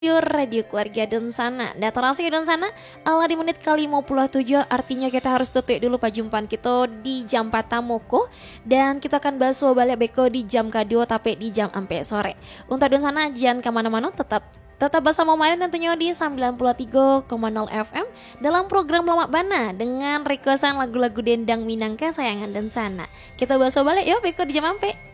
Radio Keluarga Donsana. Datarasi Donsana ala di menit ke-57, artinya kita harus tutup dulu perjumpaan kita di jam patamoko. Dan kita akan bahas balik beko di jam kedua tapi di jam ampe sore. Untuk Donsana jangan kemana-mana, tetap bersama Marin tentunya di 93,0 FM dalam program Lomak Bana dengan requestan lagu-lagu dendang Minang kesayangan Donsana. Kita bahas balik yuk beko di jam ampe.